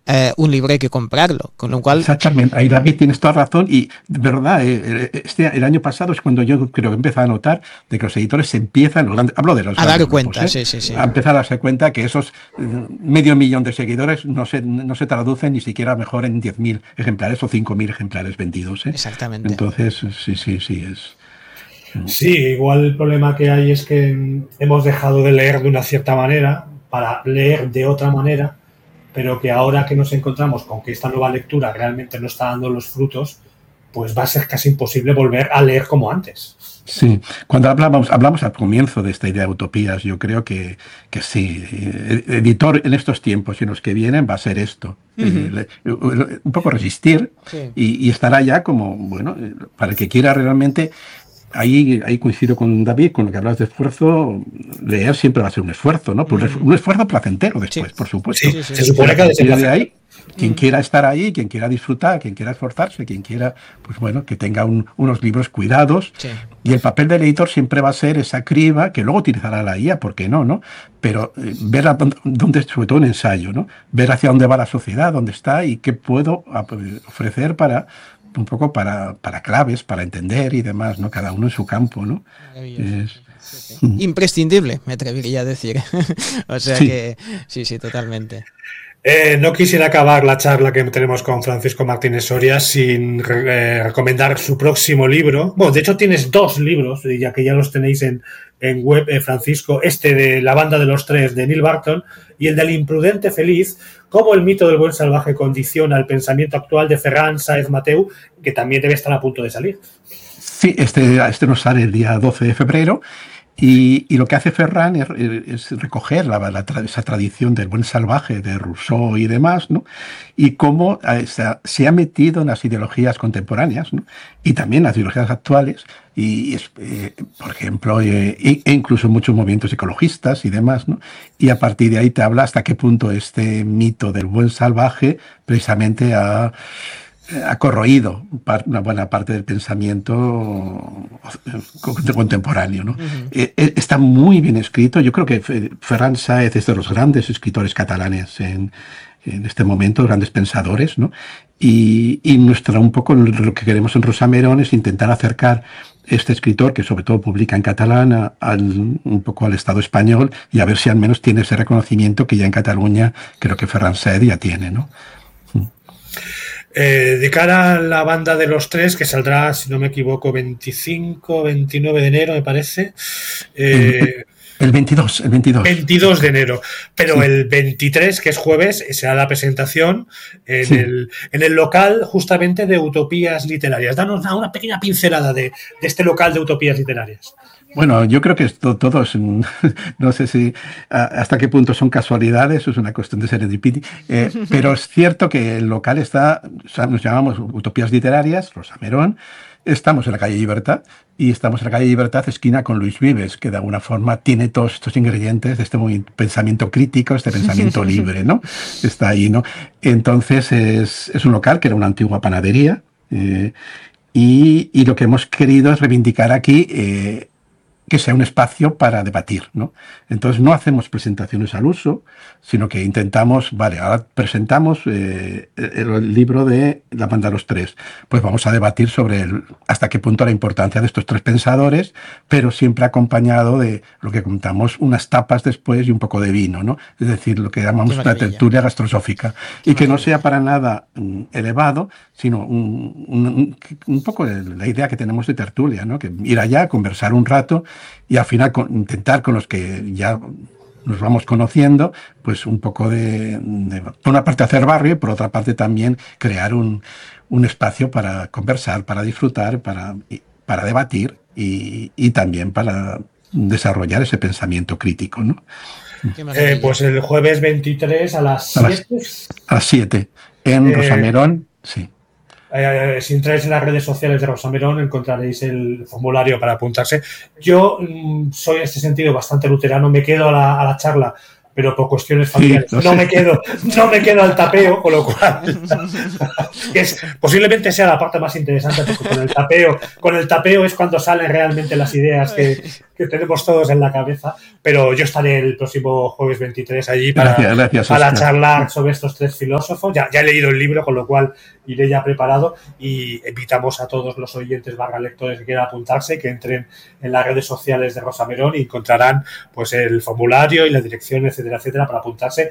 un libro hay que comprarlo, con lo cual... Exactamente, ahí David tienes toda razón y de verdad, el año pasado es cuando yo creo que empecé a notar de que los editores se empiezan, hablo de los a dar grandes cuenta, grupos, sí. a empezar a darse cuenta que esos 500.000 de seguidores no se traducen ni siquiera mejor en 10.000 ejemplares o 5.000 ejemplares vendidos. Exactamente. Entonces, sí, es... Sí, igual el problema que hay es que hemos dejado de leer de una cierta manera para leer de otra manera, pero que ahora que nos encontramos con que esta nueva lectura realmente no está dando los frutos, pues va a ser casi imposible volver a leer como antes. Sí, cuando hablamos al comienzo de esta idea de utopías, yo creo que sí, editor en estos tiempos y en los que vienen va a ser esto, un poco resistir y estará ya como, bueno, para el que quiera realmente. Ahí coincido con David, con lo que hablas de esfuerzo. Leer siempre va a ser un esfuerzo, ¿no? Pues un esfuerzo placentero después, por supuesto. Sí. Se supone que de ahí, quien quiera estar ahí, quien quiera disfrutar, quien quiera esforzarse, quien quiera, pues bueno, que tenga unos libros cuidados. Sí. Y el papel del editor siempre va a ser esa criba, que luego utilizará la IA, ¿por qué no? ¿No? Pero ver dónde, sobre todo un ensayo, ¿no? Ver hacia dónde va la sociedad, dónde está y qué puedo ofrecer para un poco para claves, para entender y demás, ¿no? Cada uno en su campo, ¿no? Imprescindible, me atrevería a decir. O sea que sí, totalmente. No quisiera acabar la charla que tenemos con Francisco Martínez Soria sin recomendar su próximo libro. Bueno, de hecho tienes 2 libros, ya que ya los tenéis en web, Francisco, de La banda de los tres, de Neil Barton, y el del imprudente feliz, cómo el mito del buen salvaje condiciona el pensamiento actual, de Ferran Sáez Mateu, que también debe estar a punto de salir. Sí, este nos sale el día 12 de febrero. Y lo que hace Ferran es recoger esa tradición del buen salvaje de Rousseau y demás, ¿no? Y cómo se ha metido en las ideologías contemporáneas, ¿no? Y también las ideologías actuales, por ejemplo, e incluso muchos movimientos ecologistas y demás, ¿no? Y a partir de ahí te habla hasta qué punto este mito del buen salvaje precisamente ha corroído una buena parte del pensamiento contemporáneo, ¿no? Está muy bien escrito. Yo creo que Ferran Sáez es de los grandes escritores catalanes en este momento, grandes pensadores, ¿no? Y un poco lo que queremos en Rosamerón es intentar acercar este escritor, que sobre todo publica en catalán, un poco al Estado español, y a ver si al menos tiene ese reconocimiento que ya en Cataluña creo que Ferran Sáez ya tiene, ¿no? De cara a la banda de los tres, que saldrá, si no me equivoco, 25, 29 de enero, me parece. El 22. 22 de enero. Pero el 23, que es jueves, será la presentación en el local justamente de Utopías Literarias. Danos una pequeña pincelada de este local de Utopías Literarias. Bueno, yo creo que todo es, no sé si hasta qué punto son casualidades, es una cuestión de serendipity, pero es cierto que el local nos llamamos Utopías Literarias, Rosamerón, estamos en la calle Libertad, y estamos en la calle Libertad, esquina con Luis Vives, que de alguna forma tiene todos estos ingredientes de este pensamiento crítico, este pensamiento libre, ¿no? Está ahí, ¿no? Entonces es un local que era una antigua panadería, y lo que hemos querido es reivindicar aquí que sea un espacio para debatir, ¿no? Entonces no hacemos presentaciones al uso, sino que intentamos, ahora presentamos el libro de La banda de los tres. Pues vamos a debatir sobre hasta qué punto la importancia de estos tres pensadores, pero siempre acompañado de lo que contamos, unas tapas después y un poco de vino, ¿no? Es decir, lo que llamamos una tertulia gastrosófica. Y que no sea para nada elevado, sino un poco la idea que tenemos de tertulia, ¿no? Que ir allá, conversar un rato y al final intentar con los que ya nos vamos conociendo, pues un poco por una parte hacer barrio y por otra parte también crear un espacio para conversar, para disfrutar, para debatir y también para desarrollar ese pensamiento crítico, ¿no? Pues el jueves 23 a las 7. A las 7, en Rosamerón, sí. Si entráis en las redes sociales de Rosamerón encontraréis el formulario para apuntarse. Yo soy en este sentido bastante luterano, me quedo a la charla, pero por cuestiones familiares no me quedo al tapeo, con lo cual posiblemente sea la parte más interesante, porque con el tapeo es cuando salen realmente las ideas que que tenemos todos en la cabeza, pero yo estaré el próximo jueves 23 allí para charlar sobre estos 3 filósofos. Ya he leído el libro, con lo cual iré ya preparado, y invitamos a todos los oyentes lectores que quieran apuntarse, que entren en las redes sociales de Rosa Merón y encontrarán pues el formulario y la dirección, etcétera, etcétera, para apuntarse.